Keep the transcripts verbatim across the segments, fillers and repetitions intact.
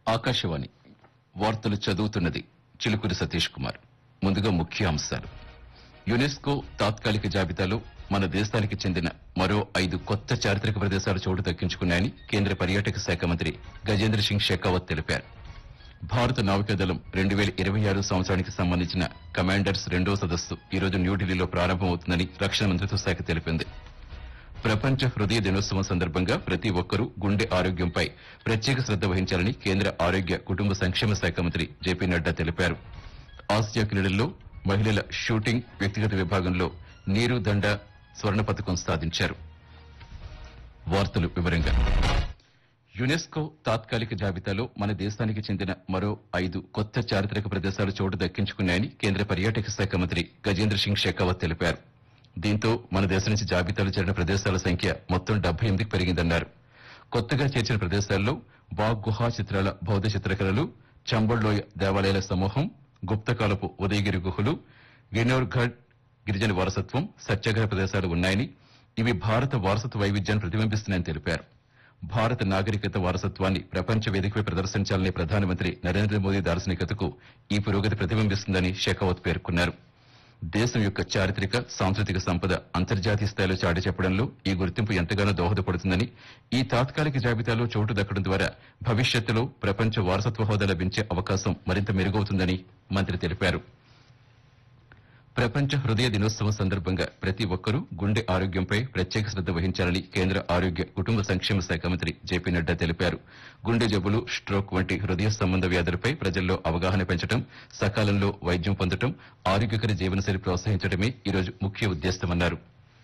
ఆకాశవాణి వార్తలు చదువుతున్నది చిలుకూరి సతీష్ కుమార్. ముందుగా ముఖ్య అంశాలు. యునెస్కో తాత్కాలిక జాబితాలో మన దేశానికి చెందిన మరో ఐదు కొత్త చారిత్రక ప్రదేశాలు చోటు దక్కించుకున్నాయని కేంద్ర పర్యాటక శాఖ మంత్రి గజేంద్ర సింగ్ షెకావత్ తెలిపారు. భారత నావికాదళం రెండు వేల ఇరవై ఆరు సంవత్సరానికి సంబంధించిన కమాండర్స్ రెండో సదస్సు ఈరోజు న్యూఢిల్లీలో ప్రారంభమవుతుందని రక్షణ మంత్రిత్వ శాఖ తెలిపింది. ప్రపంచ హృదయ దినోత్సవం సందర్భంగా ప్రతి ఒక్కరూ గుండె ఆరోగ్యంపై ప్రత్యేక శ్రద్ద వహించాలని కేంద్ర ఆరోగ్య కుటుంబ సంక్షేమ శాఖ మంత్రి జేపీ నడ్డా తెలిపారు. ఆసియా క్రీడల్లో మహిళల షూటింగ్ వ్యక్తిగత విభాగంలో నీరు దండ స్వర్ణ పతకం సాధించారు. వార్తలు వివరంగా. యునెస్కో తాత్కాలిక జాబితాలో మన దేశానికి చెందిన మరో ఐదు కొత్త చారిత్రక ప్రదేశాలు చోటు దక్కించుకున్నాయని కేంద్ర పర్యాటక శాఖ మంత్రి గజేంద్ర సింగ్ షెకావత్ తెలిపారు. దీంతో మన దేశం నుంచి జాబితాలో చేరిన ప్రదేశాల సంఖ్య మొత్తం డెబ్బై ఎనిమిదికి పెరిగిందన్నారు. కొత్తగా చేర్చిన ప్రదేశాల్లో బాగ్ గుహా చిత్రాల బౌద్ధ చిత్రకళలు, చంబళ్లోయ దేవాలయాల సమూహం, గుప్తకాలపు ఉదయగిరి గుహలు, గిన్నౌర్ఘడ్ గిరిజన వారసత్వం, సత్యాగ్రహ ప్రదేశాలు ఉన్నాయని, ఇవి భారత వారసత్వ వైవిధ్యాన్ని ప్రతిబింబిస్తున్నాయని తెలిపారు. భారత నాగరికత వారసత్వాన్ని ప్రపంచ వేదికపై ప్రదర్శించాలనే ప్రధానమంత్రి నరేంద్ర మోదీ దార్శనికతకు ఈ పురోగతి ప్రతిబింబిస్తుందని షెకావత్ పేర్కొన్నారు. దేశం యొక్క చారిత్రక సాంస్కృతిక సంపద అంతర్జాతీయ స్థాయిలో చాటి చెప్పడంలో ఈ గుర్తింపు ఎంతగానో దోహదపడుతుందని, ఈ తాత్కాలిక జాబితాలో చోటు దక్కడం ద్వారా భవిష్యత్తులో ప్రపంచ వారసత్వ హోదా లభించే అవకాశం మరింత మెరుగవుతుందని మంత్రి తెలిపారు. ప్రపంచ హృదయ దినోత్సవం సందర్భంగా ప్రతి ఒక్కరూ గుండె ఆరోగ్యంపై ప్రత్యేక శ్రద్ద వహించాలని కేంద్ర ఆరోగ్య కుటుంబ సంక్షేమ శాఖ మంత్రి జేపీ నడ్డా తెలిపారు. గుండె జబ్బులు, స్ట్రోక్ వంటి హృదయ సంబంధ వ్యాధులపై ప్రజల్లో అవగాహన పెంచడం, సకాలంలో వైద్యం పొందడం, ఆరోగ్యకర జీవనశైలి ప్రోత్సహించడమే ఈ రోజు ముఖ్య ఉద్దేశమన్నారు.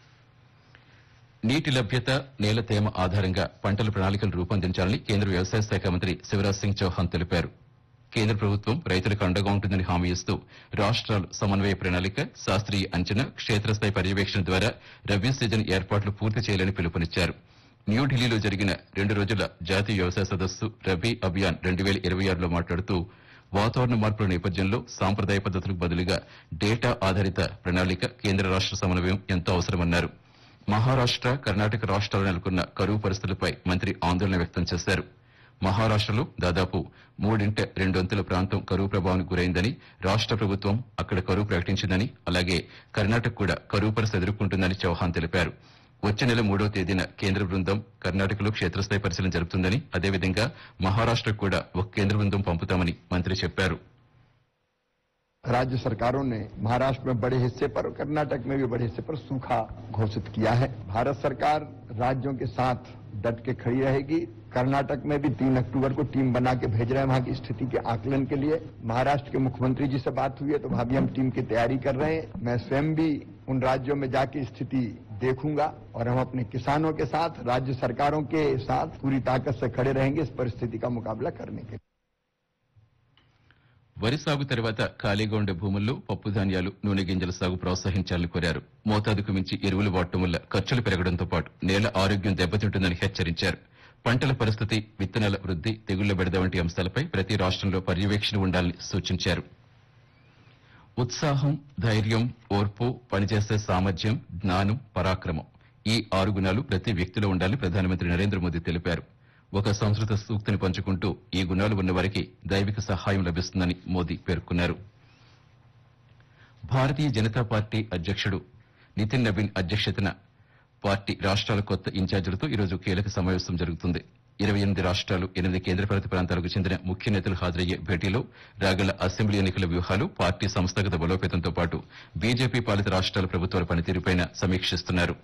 నీటి లభ్యత, నేల తేమ ఆధారంగా పంటల ప్రణాళికలు రూపొందించాలని కేంద్ర వ్యవసాయ శాఖ మంత్రి శివరాజ్ సింగ్ చౌహాన్ తెలిపారు. కేంద్ర ప్రభుత్వం రైతులకు అండగా ఉంటుందని హామీ ఇస్తూ రాష్ట్రాలు సమన్వయ ప్రణాళిక, శాస్త్రీయ అంచనా, క్షేత్రస్థాయి పర్యవేక్షణ ద్వారా రబీ సీజన్ ఏర్పాట్లు పూర్తి చేయాలని పిలుపునిచ్చారు. న్యూఢిల్లీలో జరిగిన రెండు రోజుల జాతీయ వ్యవసాయ సదస్సు రబీ అభియాన్ రెండు వేల ఇరవై ఆరులో మాట్లాడుతూ వాతావరణ మార్పుల నేపథ్యంలో సాంప్రదాయ పద్దతులకు బదులుగా డేటా ఆధారిత ప్రణాళిక, కేంద్ర రాష్ట సమన్వయం ఎంతో అవసరమన్నారు. మహారాష్ట, కర్ణాటక రాష్ట్రాలు నెలకొన్న కరువు పరిస్థితులపై మంత్రి ఆందోళన వ్యక్తం చేశారు. మహారాష్టలో దాదాపు మూడింట రెండొంతుల ప్రాంతం కరువు ప్రభావానికి గురైందని, రాష్ట ప్రభుత్వం అక్కడ కరువు ప్రకటించిందని, అలాగే కర్ణాటక కూడా కరువు పరిస్థితి ఎదుర్కొంటుందని చౌహాన్ తెలిపారు. వచ్చే నెల మూడో తేదీన కేంద్ర బృందం కర్ణాటకలో క్షేత్రస్థాయి పరిశీలన జరుపుతుందని, అదేవిధంగా మహారాష్టకు కూడా ఒక కేంద్ర బృందం పంపుతామని మంత్రి చెప్పారు. राज्य सरकारों ने महाराष्ट्र में बड़े हिस्से पर और कर्नाटक में भी बड़े हिस्से पर सूखा घोषित किया है. भारत सरकार राज्यों के साथ डट के खड़ी रहेगी. कर्नाटक में भी तीन अक्टूबर को टीम बना के भेज रहे हैं वहां की स्थिति के आकलन के लिए. महाराष्ट्र के मुख्यमंत्री जी से बात हुई है तो वहां भी हम टीम की तैयारी कर रहे हैं. मैं स्वयं भी उन राज्यों में जाके स्थिति देखूंगा और हम अपने किसानों के साथ, राज्य सरकारों के साथ पूरी ताकत से खड़े रहेंगे इस परिस्थिति का मुकाबला करने के लिए. వరి సాగు తర్వాత ఖాళీగా ఉండే భూముల్లో పప్పు ధాన్యాలు, నూనె గింజల సాగు ప్రోత్సహించాలని కోరారు. మోతాదుకు మించి ఎరువులు వాడటం వల్ల ఖర్చులు పెరగడంతో పాటు నేల ఆరోగ్యం దెబ్బతింటుందని హెచ్చరించారు. పంటల పరిస్థితి, విత్తనాల వృద్ది, తెగుళ్ల బెడద వంటి అంశాలపై ప్రతి రాష్ట్రంలో పర్యవేక్షణ ఉండాలని సూచించారు. ఉత్సాహం, ధైర్యం, ఓర్పు, పనిచేసే సామర్థ్యం, జ్ఞానం, పరాక్రమం ఈ ఆరు గుణాలు ప్రతి వ్యక్తిలో ఉండాలని ప్రధానమంత్రి నరేంద్ర మోదీ తెలిపారు. ఒక సంస్కృత సూక్తిని పంచుకుంటూ ఈ గుణాలు ఉన్నవారికి దైవిక సహాయం లభిస్తుందని మోదీ పేర్కొన్నారు. భారతీయ జనతా పార్టీ అధ్యక్షుడు నితిన్ నబీన్ అధ్యక్షతన పార్టీ రాష్ట్రాల కొత్త ఇన్ఛార్జీలతో ఈరోజు కీలక సమావేశం జరుగుతుంది. ఇరవై ఎనిమిది రాష్ట్రాలు, ఎనిమిది కేంద్రపాలిత ప్రాంతాలకు చెందిన ముఖ్య నేతలు హాజరయ్యే భేటీలో రాగల అసెంబ్లీ ఎన్నికల వ్యూహాలు, పార్టీ సంస్థాగత బలోపేతంతో పాటు బీజేపీ పాలిత రాష్ట్రాల ప్రభుత్వాల పనితీరుపై సమీక్షిస్తున్నారు.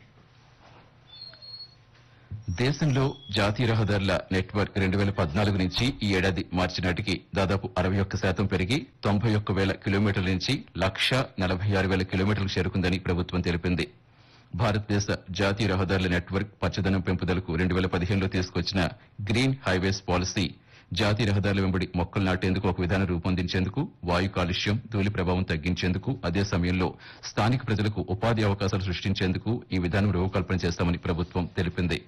దేశంలో జాతీయ రహదారుల నెట్వర్క్ రెండు వేల పద్నాలుగు నుంచి ఈ ఏడాది మార్చి నాటికి దాదాపు అరవై ఒక్క శాతం పెరిగి తొంభై ఒక్క వేల కిలోమీటర్ల నుంచి లక్ష నలభై ఆరు వేల కిలోమీటర్లకు చేరుకుందని ప్రభుత్వం తెలిపింది. భారతదేశ జాతీయ రహదారుల నెట్వర్క్ పచ్చదనం పెంపుదలకు రెండు వేల పదిహేనులో తీసుకొచ్చిన గ్రీన్ హైవేస్ పాలసీ జాతీయ రహదారుల వెంబడి మొక్కలు నాటేందుకు ఒక విధానం రూపొందించేందుకు, వాయు కాలుష్యం, ధూళి ప్రభావం తగ్గించేందుకు, అదే సమయంలో స్థానిక ప్రజలకు ఉపాధి అవకాశాలు సృష్టించేందుకు ఈ విధానం రూపకల్పన చేస్తామని ప్రభుత్వం తెలిపింది.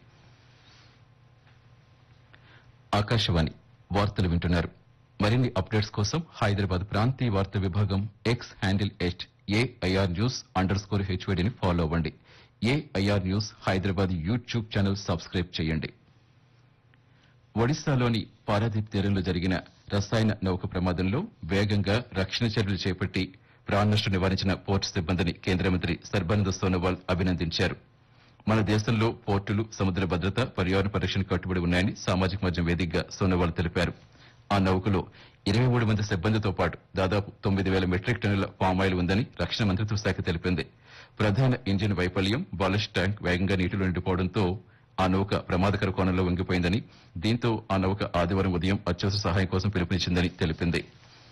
ఆకాశవాణి వార్తలు వింటున్నారు. మరిన్ని అప్డేట్స్ కోసం హైదరాబాద్ ప్రాంతీయ వార్తా విభాగం X handle at AIR news under score హెచ్వైడీని follow అవ్వండి. AIR news Hyderabad YouTube channel subscribe చేయండి. ఒడిశాలోని పారాదీప్ తీరంలో జరిగిన రసాయన నౌక ప్రమాదంలో వేగంగా రక్షణ చర్యలు చేపట్టి ప్రాణనష్టం నివారించిన పోర్టు సిబ్బందిని కేంద్ర మంత్రి సర్బానంద సోనోవాల్ అభినందించారు. మన దేశంలో పోర్టులు, సముద్ర భద్రత, పర్యావరణ పరిరక్షణ కట్టుబడి ఉన్నాయని సామాజిక మాధ్యమం వేదికగా సోనోవాల్ తెలిపారు. ఆ నౌకలో ఇరవై మూడు మంది సిబ్బందితో పాటు దాదాపు తొమ్మిది వేల మెట్రిక్ టన్నుల పామాయిల్ ఉందని రక్షణ మంత్రిత్వ శాఖ తెలిపింది. ప్రధాన ఇంజిన్ వైఫల్యం, బాలస్ట్ ట్యాంక్ వేగంగా నీటిలో నిండిపోవడంతో ఆ నౌక ప్రమాదకర కోణంలో వంగిపోయిందని, దీంతో ఆ నౌక ఆదివారం ఉదయం అత్యవసర సహాయం కోసం పిలుపునిచ్చిందని తెలిపింది.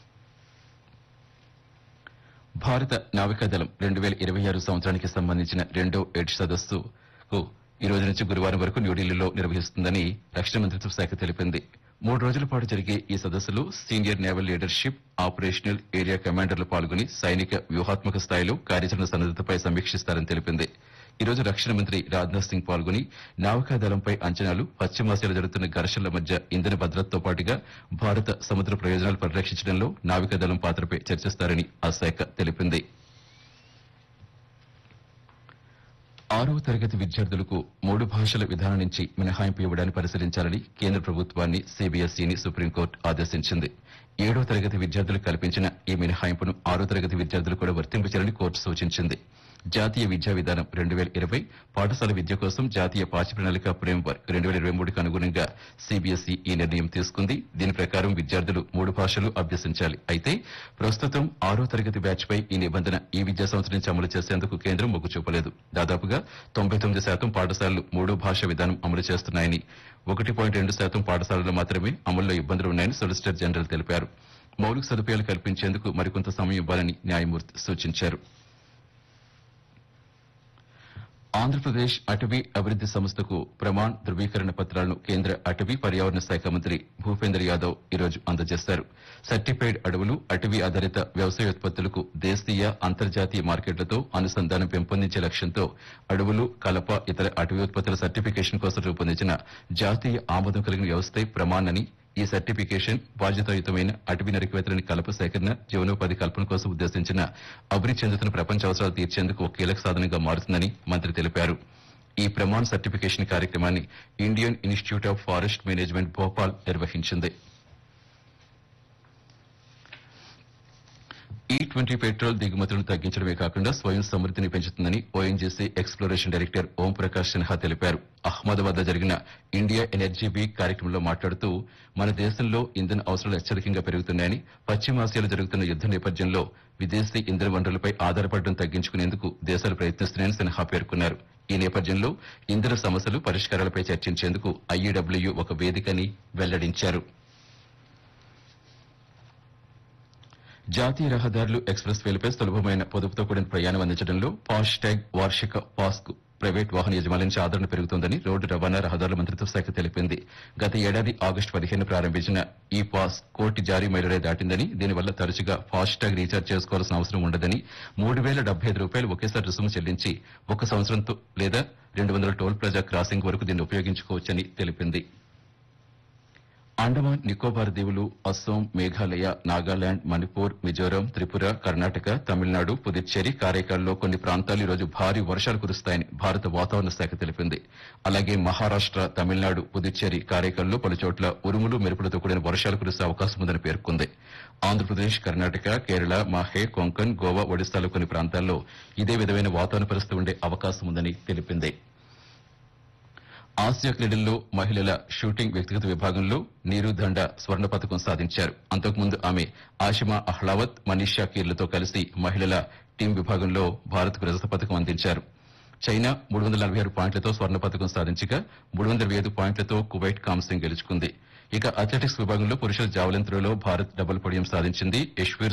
భారత నావికాదళం రెండు వేల ఇరవై ఆరు సంవత్సరానికి సంబంధించిన రెండో ఎడ్జ్ సదస్సుకు ఈ రోజు నుంచి గురువారం వరకు న్యూఢిల్లీలో నిర్వహిస్తుందని రక్షణ మంత్రిత్వ శాఖ తెలిపింది. మూడు రోజుల పాటు జరిగే ఈ సదస్సులో senior naval leadership, operational area కమాండర్లు పాల్గొని సైనిక వ్యూహాత్మక స్థాయిలో కార్యాచరణ సన్నద్దతపై సమీక్షిస్తారని తెలిపింది. ఈ రోజు రక్షణ మంత్రి రాజ్నాథ్ సింగ్ పాల్గొని నావికాదళంపై అంచనాలు, పశ్చిమాసియాలో జరుగుతున్న ఘర్షణల మధ్య ఇంధన భద్రతతో పాటుగా భారత సముద్ర ప్రయోజనాలు పరిరక్షించడంలో నావికాదళం పాత్రపై చర్చిస్తారని ఆ శాఖ తెలిపింది. ఆరవ తరగతి విద్యార్థులకు మూడు భాషల విధానం నుంచి మినహాయింపు ఇవ్వడాన్ని పరిశీలించాలని కేంద్ర ప్రభుత్వాన్ని, సీబీఎస్ఈని సుప్రీంకోర్టు ఆదేశించింది. ఏడో తరగతి విద్యార్థులకు కల్పించిన ఈ మినహాయింపును ఆరో తరగతి విద్యార్థులు కూడా వర్తింపచేయాలని కోర్టు సూచించింది. జాతీయ విద్యా విధానం రెండు వేల ఇరవై పాఠశాల విద్య కోసం జాతీయ పాఠ్య ప్రణాళిక ఫ్రేమ్వర్క్ రెండు వేల ఇరవై మూడుకు అనుగుణంగా సీబీఎస్ఈ ఈ నిర్ణయం తీసుకుంది. దీని ప్రకారం విద్యార్థులు మూడు భాషలు అభ్యసించాలి. అయితే ప్రస్తుతం ఆరో తరగతి బ్యాచ్ పై ఈ నిబంధన ఈ విద్యా సంవత్సరం నుంచి అమలు చేసేందుకు కేంద్రం మొగ్గు చూపలేదు. దాదాపుగా తొంభై తొమ్మిది శాతం పాఠశాలలు మూడో భాష విధానం అమలు చేస్తున్నాయని, ఒకటి పాయింట్ రెండు శాతం పాఠశాలల్లో మాత్రమే అమల్లో ఇబ్బందులు ఉన్నాయని సొలిసిటర్ జనరల్ తెలిపారు. మౌలిక సదుపాయాలు కల్పించేందుకు మరికొంత సమయం ఇవ్వాలని న్యాయమూర్తి సూచించారు. ఆంధ్రప్రదేశ్ అటవీ అభివృద్ది సంస్థకు ప్రమాణ్ ధృవీకరణ పత్రాలను కేంద్ర అటవీ పర్యావరణ శాఖ మంత్రి భూపేందర్ యాదవ్ ఈరోజు అందజేశారు. సర్టిఫైడ్ అడవులు, అటవీ ఆధారిత వ్యవసాయోత్పత్తులకు దేశీయ, అంతర్జాతీయ మార్కెట్లతో అనుసంధానం పెంపొందించే లక్ష్యంతో అడవులు, కలప, ఇతర అటవీ ఉత్పత్తుల సర్టిఫికేషన్ కోసం రూపొందించిన జాతీయ ఆమోదం కలిగిన వ్యవస్థే ప్రమాణ్ అని, ఈ సర్టిఫికేషన్ బాధ్యతాయుతమైన అటవీ నరికివేతలని కలప సేకరణ, జీవనోపాధి కల్పన కోసం ఉద్దేశించిన అభివృద్ధి చెందుతున్న ప్రపంచ అవసరాలు తీర్చేందుకు ఒక కీలక సాధనంగా మారుతుందని మంత్రి తెలిపారు. ఈ ప్రమాణ్ సర్టిఫికేషన్ కార్యక్రమాన్ని Indian institute of forest management Bhopal నిర్వహించింది. ఈ ట్వంటీ పెట్రోల్ దిగుమతులను తగ్గించడమే కాకుండా స్వయం సమృద్ధిని పెంచుతుందని ONGC exploration director Om Prakash Sinha తెలిపారు. అహ్మదాబాద్ లో జరిగిన ఇండియా ఎనర్జీ వీక్ కార్యక్రమంలో మాట్లాడుతూ మన దేశంలో ఇంధన అవసరాలు అత్యధికంగా పెరుగుతున్నాయని, పశ్చిమాసియాలో జరుగుతున్న యుద్ద నేపథ్యంలో విదేశీ ఇంధన వనరులపై ఆధారపడడం తగ్గించుకునేందుకు దేశాలు ప్రయత్నిస్తున్నాయని సిన్హా పేర్కొన్నారు. ఈ నేపథ్యంలో ఇంధన సమస్యలు, పరిష్కారాలపై చర్చించేందుకు ఐఈడబ్ల్యూయూ ఒక వేదికని వెల్లడించారు. జాతీయ రహదారులు, ఎక్స్ప్రెస్ వేలపై సులభమైన పొదుపుతో కూడిన ప్రయాణం అందించడంలో ఫాస్టాగ్ వార్షిక పాస్ కు ప్రైవేట్ వాహన యజమానుల నుంచి ఆదరణ పెరుగుతోందని రోడ్డు రవాణా రహదారుల మంత్రిత్వ శాఖ తెలిపింది. గత ఏడాది ఆగస్టు పదిహేను ప్రారంభించిన ఈ పాస్ కోటి జారీ మైలురాయి దాటిందని, దీనివల్ల తరచుగా ఫాస్టాగ్ రీఛార్జ్ చేసుకోవాల్సిన అవసరం ఉండదని, మూడు వేల డెబ్బై ఐదు రూపాయలు ఒకేసారి రుసుము చెల్లించి ఒక సంవత్సరంతో లేదా రెండు వందల టోల్ ప్లాజా క్రాసింగ్ వరకు దీన్ని ఉపయోగించుకోవచ్చని తెలిపింది. అండమాన్ నికోబార్ దీవులు, అస్సోం, మేఘాలయ, నాగాలాండ్, మణిపూర్, మిజోరాం, త్రిపుర, కర్ణాటక, తమిళనాడు, పుదుచ్చేరి, కారైకాల్లో కొన్ని ప్రాంతాలు ఈరోజు భారీ వర్షాలు కురుస్తాయని భారత వాతావరణ శాఖ తెలిపింది. అలాగే మహారాష్ట, తమిళనాడు, పుదుచ్చేరి, కారైకాల్లో పలుచోట్ల ఉరుములు, మెరుపులతో కూడిన వర్షాలు కురిసే అవకాశం ఉందని పేర్కొంది. ఆంధ్రప్రదేశ్, కర్ణాటక, కేరళ, మాహే, కొంకణ్, గోవా, ఒడిశాలో కొన్ని ప్రాంతాల్లో ఇదే విధమైన వాతావరణ పరిస్థితి ఉండే అవకాశం ఉందని తెలిపింది. ఆసియా క్రీడల్లో మహిళల షూటింగ్ వ్యక్తిగత విభాగంలో నీరు దండ స్వర్ణ పతకం సాధించారు. అంతకుముందు ఆమె ఆషిమా అహ్లావత్, మనీషా కీర్లతో కలిసి మహిళల టీం విభాగంలో భారత్కు రజత పతకం అందించారు. చైనా మూడు వందల నలభై ఆరు పాయింట్లతో స్వర్ణ పతకం సాధించగా మూడు వందల ఇరవై ఐదు పాయింట్లతో కువైట్ కాంస్యం గెలుచుకుంది. ఇక అథ్లెటిక్స్ విభాగంలో పురుషుల జావెలిన్ త్రోలో భారత్ డబుల్ పడియం సాధించింది. యశ్వీర్